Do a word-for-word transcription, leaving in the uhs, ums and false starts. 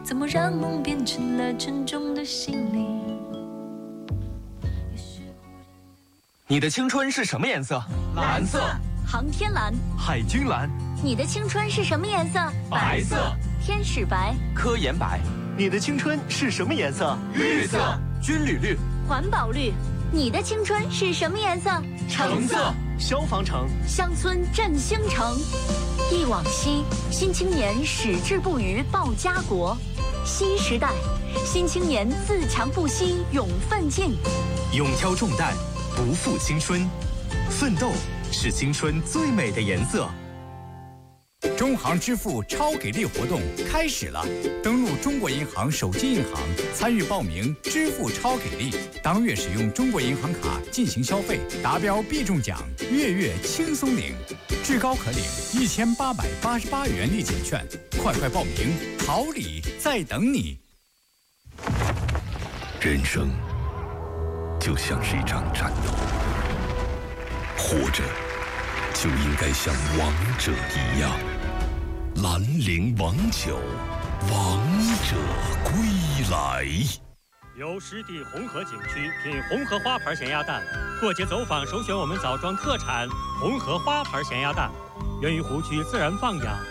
怎么让梦变成了沉重的行李？ 你的青春是什么颜色？蓝色。 航天蓝。 海军蓝。 你的青春是什么颜色？ 白色。 天使白。 科研白。 你的青春是什么颜色？ 绿色。军旅绿。 环保绿。你的青春是什么颜色？ 橙色。 消防橙。 乡村振兴城。忆往昔，新青年矢志不渝报家国。新时代，新青年自强不息勇奋进。 勇挑重担，不负青春，奋斗是青春最美的颜色。 中行支付超给力活动开始了，登录中国银行手机银行参与报名支付超给力，当月使用中国银行卡进行消费，达标必中奖，月月轻松领，至高可领一千八百八十八元立减券，快快报名，好礼在等你。 人生就像是一场战斗，活着就应该像王者一样。兰陵王酒，王者归来。 由湿地红河景区品红河花牌咸鸭蛋，过节走访首选我们枣庄特产红河花牌咸鸭蛋，源于湖区自然放养，